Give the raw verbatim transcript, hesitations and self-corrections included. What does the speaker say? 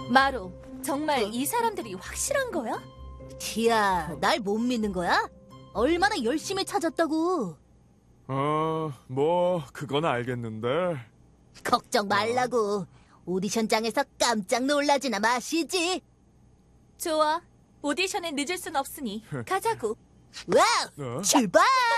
마로, 정말 이 사람들이 확실한 거야? 티야, 날 못 믿는 거야? 얼마나 열심히 찾았다고. 어, 뭐 그건 알겠는데. 걱정 말라고. 오디션장에서 깜짝 놀라지나 마시지. 좋아. 오디션에 늦을 순 없으니 가자고. 와우! 어? 출발!